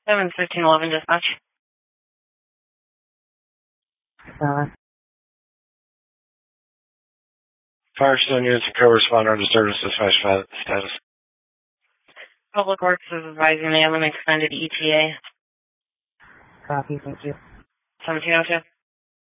7:15:11 dispatch. Firestone units and co-responder to service dispatch status. Public Works is advising they have an extended ETA. Copy, thank you. 17:02.